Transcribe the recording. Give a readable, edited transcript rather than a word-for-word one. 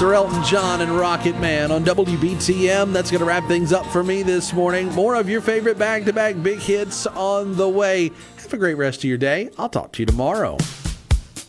Sir Elton John and Rocket Man on WBTM. That's going to wrap things up for me this morning. More of your favorite back-to-back big hits on the way. Have a great rest of your day. I'll talk to you tomorrow.